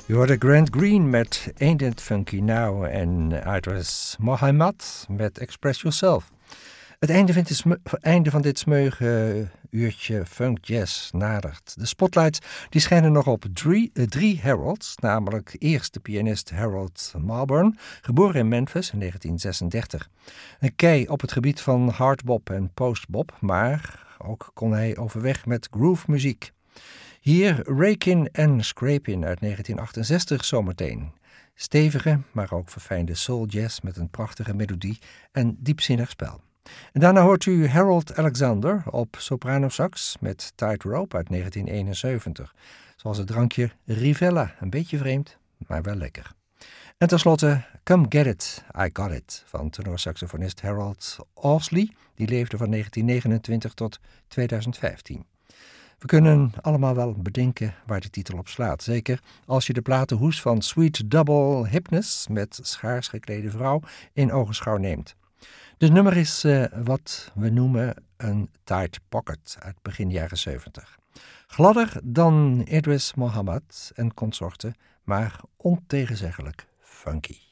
Je hoorde Grant Green met Ain't It Funky Now en Idris Mohammed met Express Yourself. Het einde van dit smeuïge uurtje funk jazz nadert. De spotlights die schijnen nog op drie Harolds, namelijk eerst de pianist Harold Marburn, geboren in Memphis in 1936. Een kei op het gebied van hardbop en postbop, maar ook kon hij overweg met groove-muziek. Hier Rakin' en Scrapin' uit 1968 zometeen. Stevige, maar ook verfijnde soul jazz met een prachtige melodie en diepzinnig spel. En daarna hoort u Harold Alexander op soprano sax met Tightrope uit 1971. Zoals het drankje Rivella, een beetje vreemd, maar wel lekker. En tenslotte Come Get It, I Got It van tenorsaxofonist Harold Ousley. Die leefde van 1929 tot 2015. We kunnen allemaal wel bedenken waar de titel op slaat. Zeker als je de platenhoes van Sweet Double Hypnus met schaars geklede vrouw in ogenschouw neemt. De nummer is wat we noemen een tight pocket uit begin jaren 70. Gladder dan Idris Mohammed en consorten, maar ontegenzeggelijk funky.